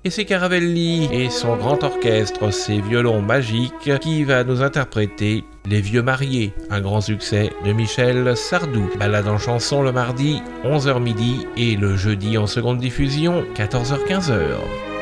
Et c'est Caravelli et son grand orchestre, ses violons magiques, qui va nous interpréter Les Vieux Mariés, un grand succès de Michel Sardou. Balade en chanson le mardi 11h midi et le jeudi en seconde diffusion 14h-15h.